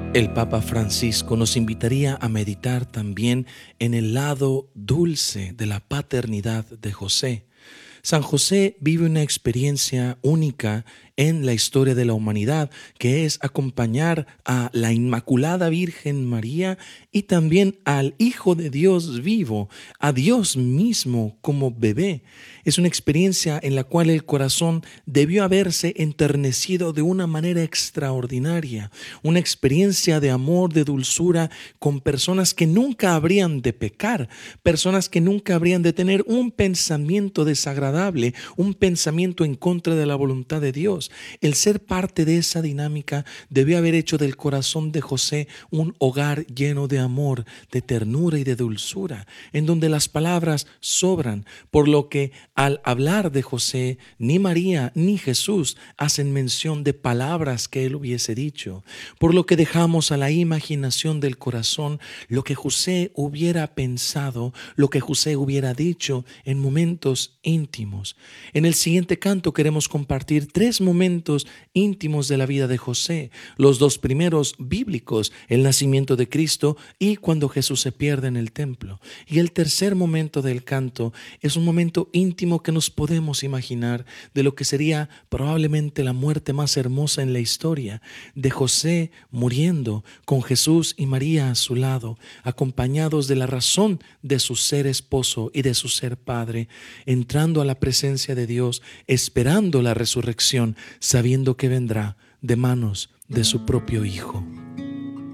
El Papa Francisco nos invitaría a meditar también en el lado dulce de la paternidad de José. San José vive una experiencia única en la historia de la humanidad, que es acompañar a la Inmaculada Virgen María y también al Hijo de Dios vivo, a Dios mismo como bebé. Es una experiencia en la cual el corazón debió haberse enternecido de una manera extraordinaria, una experiencia de amor, de dulzura con personas que nunca habrían de pecar, personas que nunca habrían de tener un pensamiento desagradable, un pensamiento en contra de la voluntad de Dios. El ser parte de esa dinámica debió haber hecho del corazón de José un hogar lleno de amor, de ternura y de dulzura, en donde las palabras sobran, por lo que al hablar de José, ni María ni Jesús hacen mención de palabras que él hubiese dicho, por lo que dejamos a la imaginación del corazón lo que José hubiera pensado, lo que José hubiera dicho en momentos íntimos. En el siguiente canto queremos compartir 3 momentos íntimos de la vida de José, los 2 primeros bíblicos, el nacimiento de Cristo y cuando Jesús se pierde en el templo. Y el tercer momento del canto es un momento íntimo que nos podemos imaginar de lo que sería probablemente la muerte más hermosa en la historia, de José muriendo con Jesús y María a su lado, acompañados de la razón de su ser esposo y de su ser padre, entrando a la presencia de Dios, esperando la resurrección, sabiendo que vendrá de manos de su propio Hijo.